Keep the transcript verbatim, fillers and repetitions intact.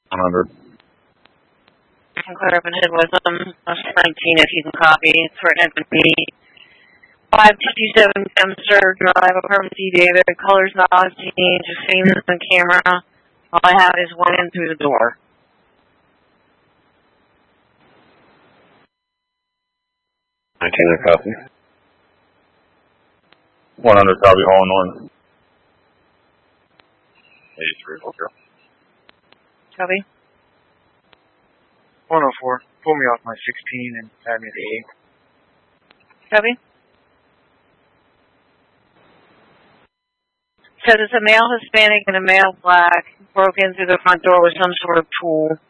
one hundred. I can clear up and head with them. That's nineteen if you can copy. It's for N P. five two seven Dempster Drive, apartment D, David. Colors not changed. Just seen this on camera. All I have is one in through the door. nineteen a copy. one hundred copy, all in one. eighty-three, okay. Copy. one oh four. Pull me off my sixteen and add me to eight. Copy. Says it's a male Hispanic and a male black broke in through the front door with some sort of tool.